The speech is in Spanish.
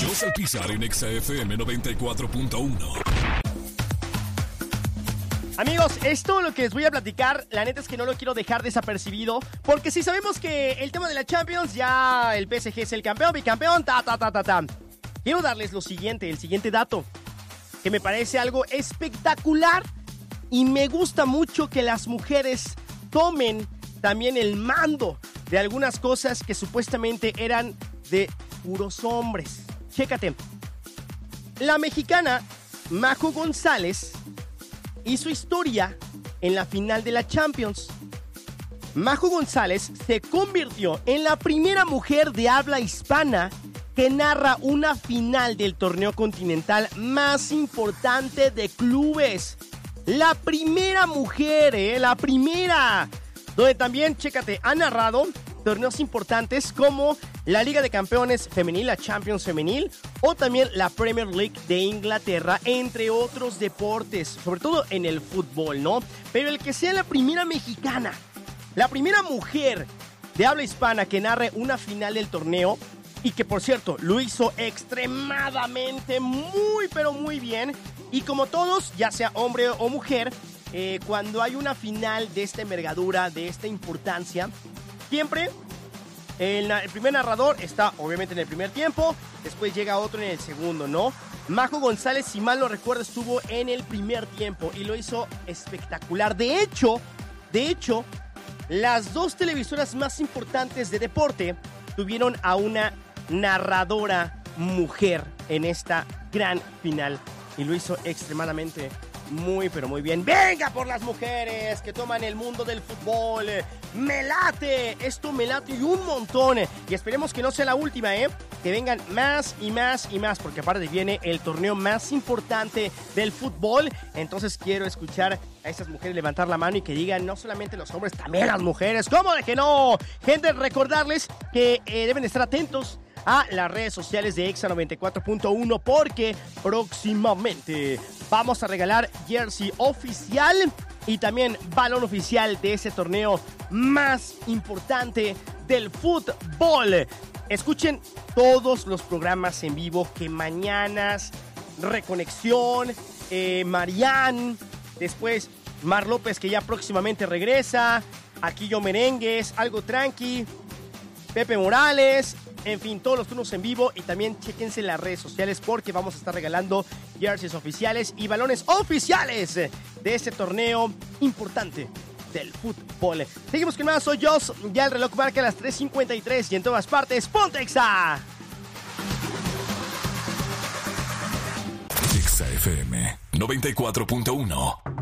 José Pizar en Exa FM 94.1. Amigos, esto lo que les voy a platicar, la neta es que no lo quiero dejar desapercibido, porque si sabemos que el tema de la Champions, ya el PSG es el campeón, bicampeón, Quiero darles el siguiente dato, que me parece algo espectacular y me gusta mucho que las mujeres tomen también el mando de algunas cosas que supuestamente eran de puros hombres. Chécate, la mexicana Majo González hizo historia en la final de la Champions. Majo González se convirtió en la primera mujer de habla hispana que narra una final del torneo continental más importante de clubes. La primera mujer, la primera. Donde también, chécate, ha narrado torneos importantes como la Liga de Campeones Femenil, la Champions Femenil, o también la Premier League de Inglaterra, entre otros deportes, sobre todo en el fútbol, ¿no? Pero el que sea la primera mexicana, la primera mujer de habla hispana que narre una final del torneo, y que por cierto lo hizo extremadamente muy pero muy bien, y como todos, ya sea hombre o mujer, cuando hay una final de esta envergadura, de esta importancia, siempre el primer narrador está obviamente en el primer tiempo, después llega otro en el segundo, ¿no? Majo González, si mal no recuerdo, estuvo en el primer tiempo y lo hizo espectacular. De hecho, las dos televisoras más importantes de deporte tuvieron a una narradora mujer en esta gran final y lo hizo extremadamente muy, pero muy bien. ¡Venga por las mujeres que toman el mundo del fútbol! ¡Me late! Esto me late y un montón. Y esperemos que no sea la última, que vengan más y más y más, porque aparte viene el torneo más importante del fútbol. Entonces quiero escuchar a esas mujeres levantar la mano y que digan no solamente los hombres, también las mujeres. ¿Cómo de que no? Gente, recordarles que deben estar atentos a las redes sociales de Exa 94.1 porque próximamente vamos a regalar jersey oficial y también balón oficial de ese torneo más importante del fútbol. Escuchen todos los programas en vivo, que mañanas, Reconexión, Marianne, después Mar López, que ya próximamente regresa, Aquí Yo Merengues, Algo Tranqui, Pepe Morales, en fin, todos los turnos en vivo, y también chéquense las redes sociales porque vamos a estar regalando jerseys oficiales y balones oficiales de este torneo importante del fútbol. Seguimos con más, soy Jos, ya el reloj marca las 3:53 y en todas partes, ¡ponte Exa! Exa FM 94.1.